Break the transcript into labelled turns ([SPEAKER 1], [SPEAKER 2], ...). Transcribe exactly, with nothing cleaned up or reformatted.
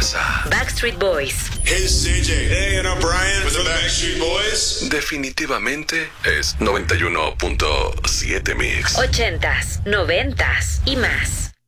[SPEAKER 1] casa.
[SPEAKER 2] Backstreet Boys.
[SPEAKER 3] Hey, it's C J. Hey, and I'm Brian with the Backstreet Boys.
[SPEAKER 1] Definitivamente es noventa y uno punto siete Mix.
[SPEAKER 2] Ochentas, noventas y más.